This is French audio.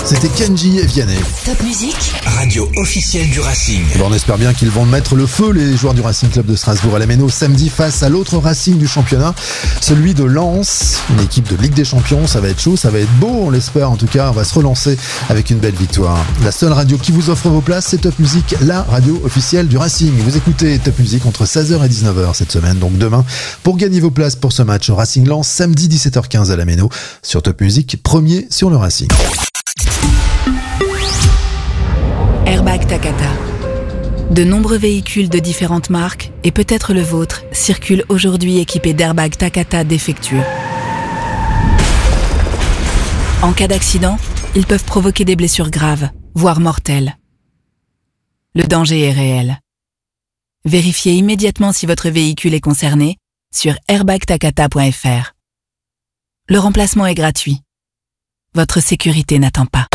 C'était Kenji et Vianney. Top Musique, radio officielle du Racing. Et on espère bien qu'ils vont mettre le feu, les joueurs du Racing Club de Strasbourg à la Méno samedi face à l'autre Racing du championnat, celui de Lens, une équipe de Ligue des Champions. Ça va être chaud, ça va être beau, on l'espère en tout cas. On va se relancer avec une belle victoire. La seule radio qui vous offre vos places, c'est Top Musique, la radio officielle du Racing. Vous écoutez Top Musique entre 16h et 19h cette semaine, donc demain, pour gagner vos places pour ce match Racing Lens, samedi 17h15 à la Méno, sur Top Musique, premier sur le Racing. Airbag Takata. De nombreux véhicules de différentes marques, et peut-être le vôtre, circulent aujourd'hui équipés d'airbags Takata défectueux. En cas d'accident, ils peuvent provoquer des blessures graves, voire mortelles. Le danger est réel. Vérifiez immédiatement si votre véhicule est concerné sur airbagtakata.fr. Le remplacement est gratuit. Votre sécurité n'attend pas.